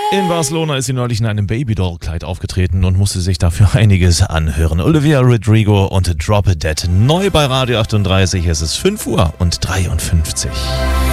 In Barcelona ist sie neulich in einem Babydoll-Kleid aufgetreten und musste sich dafür einiges anhören. Olivia Rodrigo und Drop It Dead. Neu bei Radio 38, es ist 5:53 Uhr.